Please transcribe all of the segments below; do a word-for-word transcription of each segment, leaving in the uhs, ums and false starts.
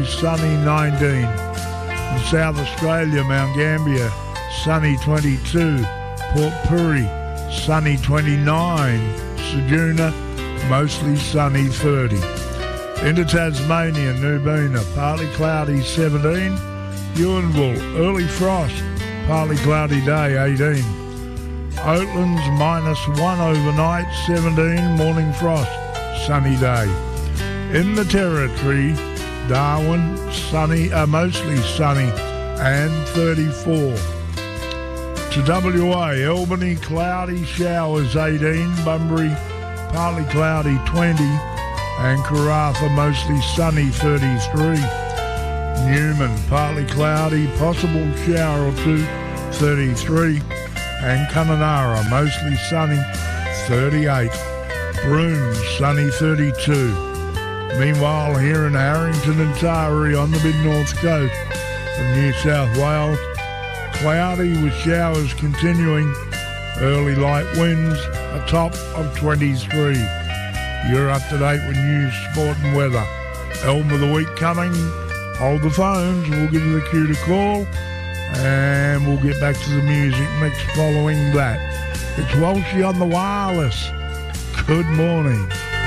sunny nineteen. In South Australia, Mount Gambier, sunny twenty-two. Port Pirie, sunny twenty-nine. Ceduna, mostly sunny thirty. Into Tasmania, Nubina, partly cloudy seventeen. Ewanville, early frost, partly cloudy day eighteen. Oatlands, minus one overnight seventeen. Morning frost, sunny day. In the Territory, Darwin, sunny, uh, mostly sunny and thirty-four. To W A, Albany, cloudy showers eighteen. Bunbury, partly cloudy twenty. And Karratha, mostly sunny thirty-three. Newman, partly cloudy, possible shower or two, thirty-three. And Kununurra, mostly sunny, thirty-eight. Broome, sunny, thirty-two. Meanwhile, here in Harrington and Taree on the mid-north coast of New South Wales, cloudy with showers continuing, early light winds, a top of twenty-three. You're up to date with news, sport and weather. Album of the week coming. Hold the phones, we'll give you the cue to call, and we'll get back to the music mix following that. It's Walshy on the wireless. Good morning.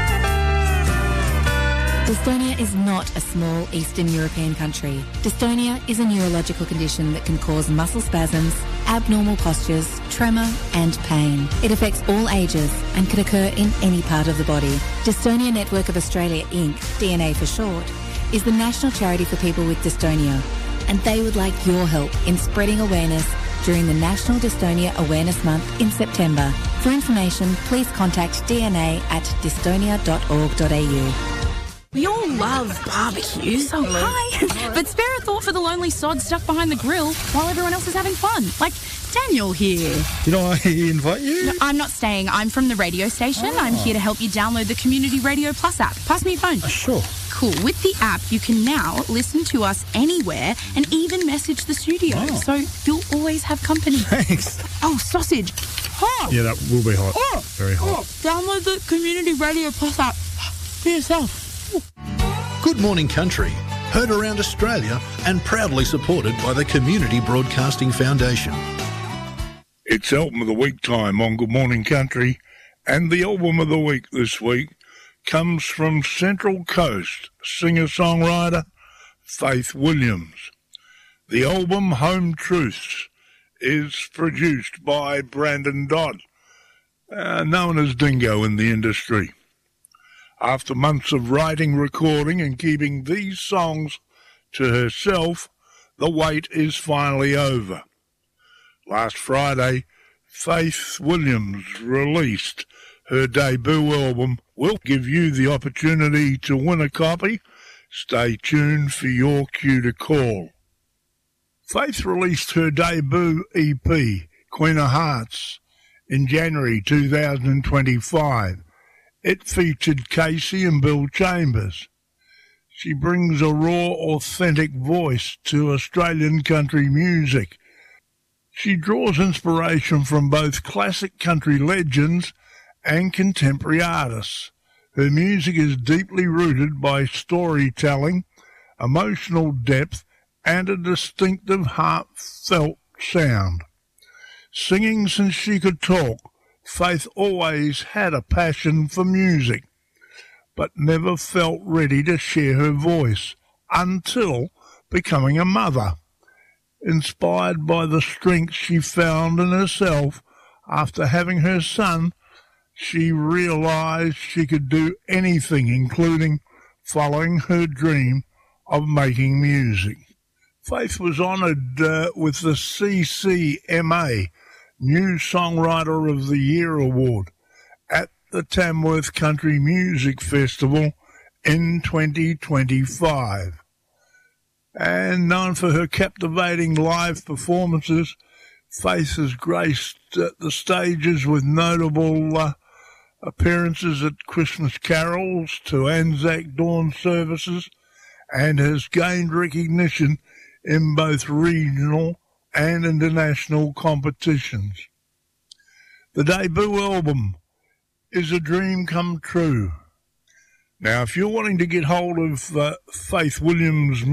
Dystonia is not a small Eastern European country. Dystonia is a neurological condition that can cause muscle spasms, abnormal postures, tremor and pain. It affects all ages and can occur in any part of the body. Dystonia Network of Australia Incorporated, D N A for short, is the national charity for people with dystonia, and they would like your help in spreading awareness during the National Dystonia Awareness Month in September. For information, please contact D N A at dystonia dot org dot a u. We all love barbecues. Oh, hi. But spare a thought for the lonely sod stuck behind the grill while everyone else is having fun. Like Daniel here. Did I invite you? No, I'm not staying. I'm from the radio station. Oh. I'm here to help you download the Community Radio Plus app. Pass me your phone. Uh, sure. Cool. With the app, you can now listen to us anywhere and even message the studio. Oh. So you'll always have company. Thanks. Oh, sausage. Hot. Yeah, that will be hot. Oh. Very hot. Oh. Download the Community Radio Plus app for yourself. Good Morning Country, heard around Australia and proudly supported by the Community Broadcasting Foundation. It's Album of the Week time on Good Morning Country, and the Album of the Week this week comes from Central Coast singer-songwriter Faith Williams. The album Home Truths is produced by Brandon Dodd, uh, known as Dingo in the industry. After months of writing, recording and keeping these songs to herself, the wait is finally over. Last Friday, Faith Williams released her debut album. We'll give you the opportunity to win a copy. Stay tuned for your cue to call. Faith released her debut E P, Queen of Hearts, in January two thousand twenty-five. It featured Casey and Bill Chambers. She brings a raw, authentic voice to Australian country music. She draws inspiration from both classic country legends and contemporary artists. Her music is deeply rooted by storytelling, emotional depth, and a distinctive, heartfelt sound. Singing since she could talk, Faith always had a passion for music, but never felt ready to share her voice until becoming a mother. Inspired by the strength she found in herself after having her son, she realized she could do anything, including following her dream of making music. Faith was honoured uh, with the C C M A New Songwriter of the Year Award at the Tamworth Country Music Festival in twenty twenty-five. And known for her captivating live performances, Faith has graced uh, the stages with notable uh, appearances at Christmas carols to Anzac Dawn services, and has gained recognition in both regional and international competitions. The debut album is a dream come true. Now, if you're wanting to get hold of uh, Faith Williams'